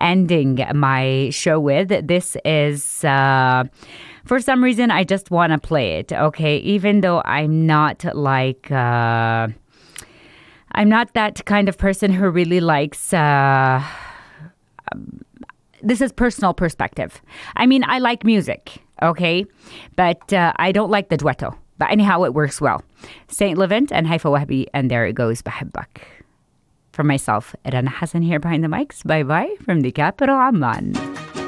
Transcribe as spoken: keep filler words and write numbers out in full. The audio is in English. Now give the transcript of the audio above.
ending my show with. This is, uh, for some reason, I just want to play it, okay? Even though I'm not like, uh, I'm not that kind of person who really likes, uh, this is personal perspective. I mean, I like music, okay? But uh, I don't like the duetto. But anyhow, it works well. Saint Levant and Haifa Wahbi, and there it goes, Bahibbak. For myself, Rana Hassan here behind the mics. Bye-bye from the capital, Amman.